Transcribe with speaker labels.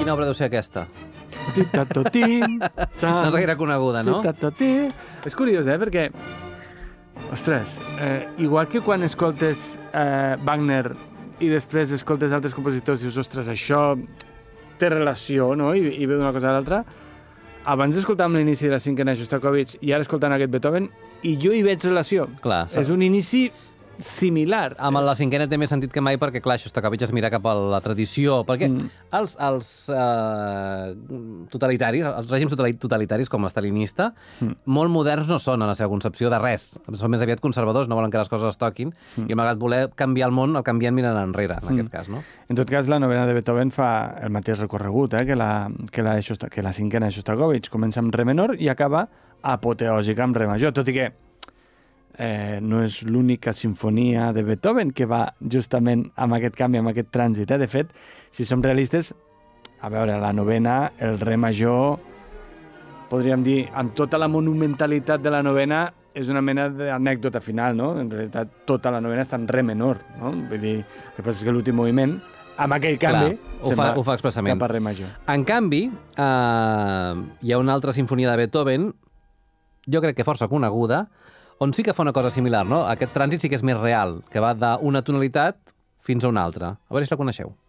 Speaker 1: Quina obra deu ser aquesta?
Speaker 2: No
Speaker 1: és gaire coneguda, no?
Speaker 2: És curiós, perquè... Ostres, igual que quan escoltes Wagner i després escoltes altres compositors i dius, ostres, això té relació, no? I ve d'una cosa a l'altra. Abans d'escoltar l'inici de la cinquena Shostakovich i ara escoltant aquest Beethoven, i jo hi veig relació.
Speaker 1: Clar,
Speaker 2: és un inici similar.
Speaker 1: Amb la cinquena té més sentit que mai perquè, clar, Shostakovich es mira cap a la tradició, perquè els totalitaris, els règims totalitaris com l'estalinista, molt moderns no són en la seva concepció de res. Són més aviat conservadors, no volen que les coses es toquin, i malgrat voler canviar el món, el canvien mirant enrere, en aquest cas, no?
Speaker 2: En tot cas, la novena de Beethoven fa el mateix recorregut que la cinquena de Shostakovich. Comença amb re menor i acaba apoteòsica amb re major, tot i que no és l'única sinfonia de Beethoven que va justament amb aquest canvi, amb aquest trànsit. De fet, si som realistes, a veure, la novena, el re major, podríem dir, amb tota la monumentalitat de la novena, és una mena d'anècdota final, no? En realitat, tota la novena està en re menor, no? Vull dir, el que passa és que l'últim moviment, amb aquell canvi,
Speaker 1: ho fa expressament.
Speaker 2: Cap a re major.
Speaker 1: En canvi, hi ha una altra sinfonia de Beethoven, jo crec que força coneguda, on sí que fa una cosa similar, no? Aquest trànsit sí que és més real, que va d'una tonalitat fins a una altra. A veure si la coneixeu.